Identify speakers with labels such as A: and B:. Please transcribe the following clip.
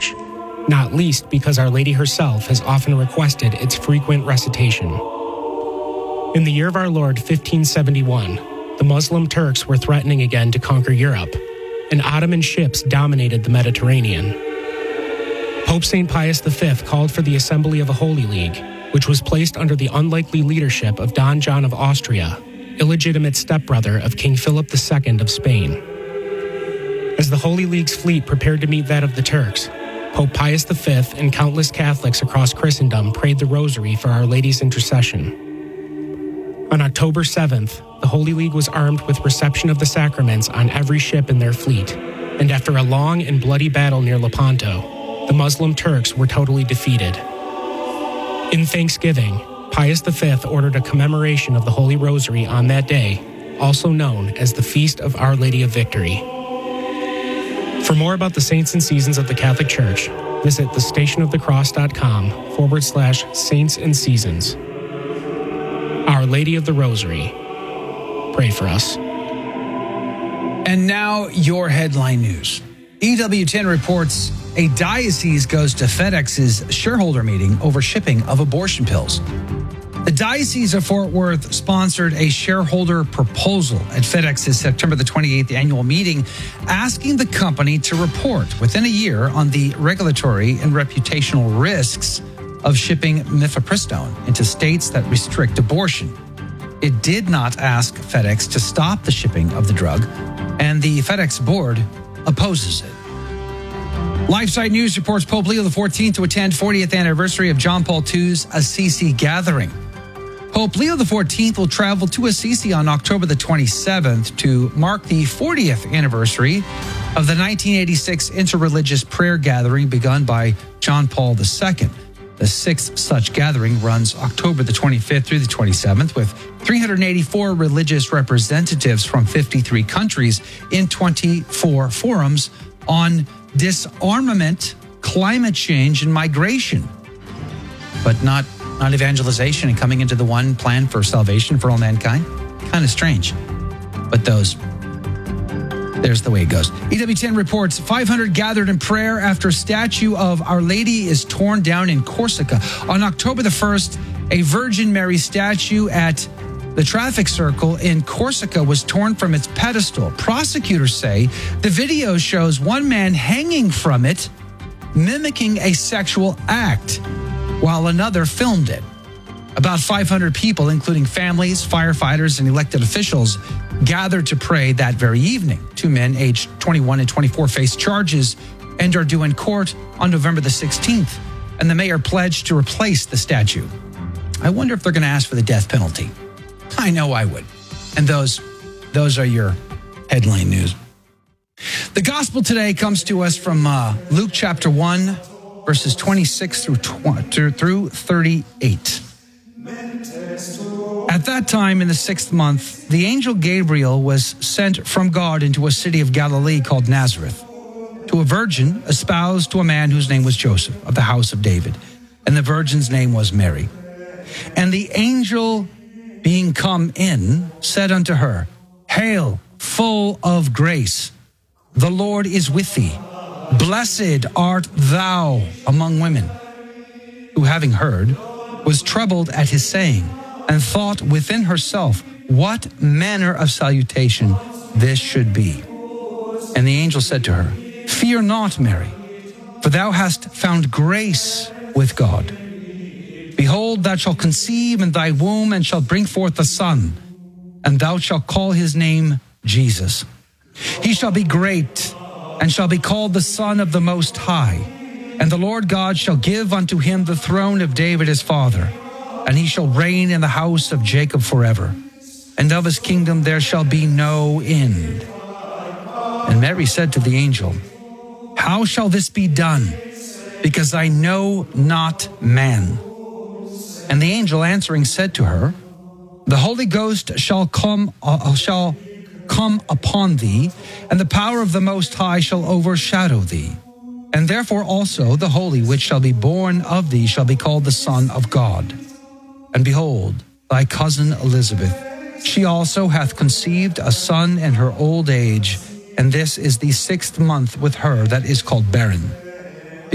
A: Church, not least because Our Lady herself has often requested its frequent recitation. In the year of our Lord 1571, the Muslim Turks were threatening again to conquer Europe, and Ottoman ships dominated the Mediterranean. Pope St. Pius V called for the assembly of a Holy League, which was placed under the unlikely leadership of Don John of Austria, illegitimate stepbrother of King Philip II of Spain. As the Holy League's fleet prepared to meet that of the Turks, Pope Pius V and countless Catholics across Christendom prayed the Rosary for Our Lady's intercession. On October 7th, the Holy League was armed with reception of the sacraments on every ship in their fleet, and after a long and bloody battle near Lepanto, the Muslim Turks were totally defeated. In thanksgiving, Pius V ordered a commemoration of the Holy Rosary on that day, also known as the Feast of Our Lady of Victory. For more about the saints and seasons of the Catholic Church, visit thestationofthecross.com/saints and seasons. Our Lady of the Rosary, pray for us.
B: And now your headline news. EWTN reports a diocese goes to FedEx's shareholder meeting over shipping of abortion pills. The Diocese of Fort Worth sponsored a shareholder proposal at FedEx's September the 28th annual meeting, asking the company to report within a year on the regulatory and reputational risks of shipping mifepristone into states that restrict abortion. It did not ask FedEx to stop the shipping of the drug, and the FedEx board opposes it. LifeSite News reports Pope Leo XIV to attend 40th anniversary of John Paul II's Assisi gathering. Pope Leo XIV will travel to Assisi on October the 27th to mark the 40th anniversary of the 1986 interreligious prayer gathering begun by John Paul II. The sixth such gathering runs October the 25th through the 27th, with 384 religious representatives from 53 countries in 24 forums on disarmament, climate change, and migration. But not evangelization and coming into the one plan for salvation for all mankind. Kind of strange. But there's the way it goes. EWTN reports 500 gathered in prayer after statue of Our Lady is torn down in Corsica. On October the 1st, a Virgin Mary statue at the traffic circle in Corsica was torn from its pedestal. Prosecutors say the video shows one man hanging from it, mimicking a sexual act, while another filmed it. About 500 people, including families, firefighters, and elected officials, gathered to pray that very evening. Two men aged 21 and 24 face charges and are due in court on November the 16th, and the mayor pledged to replace the statue. I wonder if they're going to ask for the death penalty. I know I would. And those are your headline news. The gospel today comes to us from Luke chapter 1, verses 26 through 38. At that time in the 6th month, the angel Gabriel was sent from God into a city of Galilee called Nazareth, to a virgin espoused to a man whose name was Joseph, of the house of David, and the virgin's name was Mary. And the angel, being come in, said unto her, Hail, full of grace, the Lord is with thee. Blessed art thou among women. Who, having heard, was troubled at his saying, and thought within herself what manner of salutation this should be. And the angel said to her, Fear not, Mary, for thou hast found grace with God. Behold, thou shalt conceive in thy womb, and shalt bring forth a son, and thou shalt call his name Jesus. He shall be great, and shall be called the Son of the Most High. And the Lord God shall give unto him the throne of David his father, and he shall reign in the house of Jacob forever. And of his kingdom there shall be no end. And Mary said to the angel, How shall this be done? Because I know not man. And the angel answering said to her, The Holy Ghost shall come upon thee, and the power of the Most High shall overshadow thee. And therefore also the Holy which shall be born of thee shall be called the Son of God. And behold, thy cousin Elizabeth, she also hath conceived a son in her old age, and this is the 6th month with her that is called barren.